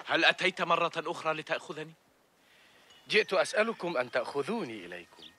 هل أتيت مرة أخرى لتأخذني؟ جئت أسألكم أن تأخذوني إليكم.